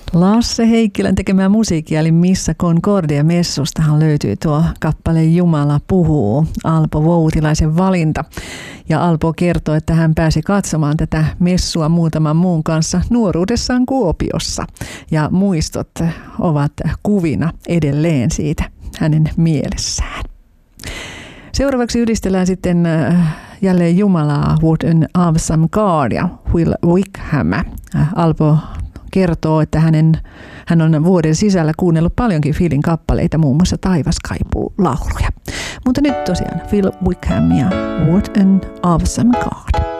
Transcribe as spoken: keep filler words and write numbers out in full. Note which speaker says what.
Speaker 1: Lasse Heikkilän tekemää musiikkia, eli Missä Concordia -messustahan löytyy tuo kappale Jumala puhuu, Alpo Voutilaisen valinta. Ja Alpo kertoo, että hän pääsi katsomaan tätä messua muutaman muun kanssa nuoruudessaan Kuopiossa. Ja muistot ovat kuvina edelleen siitä hänen mielessään. Seuraavaksi yhdistellään sitten jälleen Jumalaa, What an Awesome God ja Will Wickham. Alpo kertoo, että hänen, hän on vuoden sisällä kuunnellut paljonkin Philin kappaleita, muun muassa Taivas kaipuu -lauluja. Mutta nyt tosiaan Phil Wickham ja What an Awesome God.